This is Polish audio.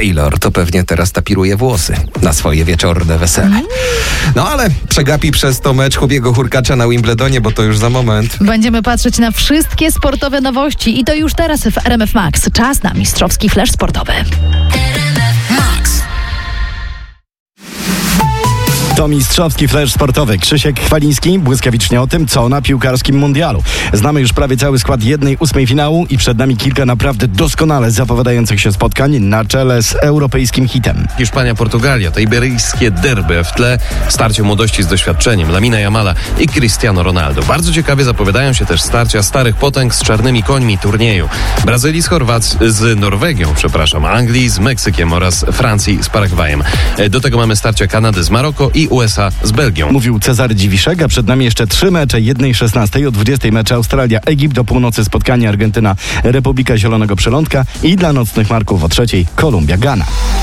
Taylor to pewnie teraz tapiruje włosy na swoje wieczorne wesele. No ale przegapi przez to mecz Hubiego Hurkacza na Wimbledonie, bo to już za moment. Będziemy patrzeć na wszystkie sportowe nowości i to już teraz w RMF Max. Czas na mistrzowski flash sportowy. To mistrzowski flash sportowy. Krzysiek Chwaliński błyskawicznie o tym, co na piłkarskim mundialu. Znamy już prawie cały skład 1/8 finału i przed nami kilka naprawdę doskonale zapowiadających się spotkań na czele z europejskim hitem. Hiszpania, Portugalia to iberyjskie derby, w tle starcie młodości z doświadczeniem Lamina Yamala i Cristiano Ronaldo. Bardzo ciekawie zapowiadają się też starcia starych potęg z czarnymi końmi turnieju. Brazylii z Norwegią, Anglii z Meksykiem oraz Francji z Paragwajem. Do tego mamy starcia Kanady z Maroko i USA z Belgią. Mówił Cezary Dziwiszek, a przed nami jeszcze 3 mecze 1:16. O 20 mecze Australia-Egipt, do północy spotkanie Argentyna-Republika Zielonego Przylądka i dla nocnych marków o 3 Kolumbia-Gana.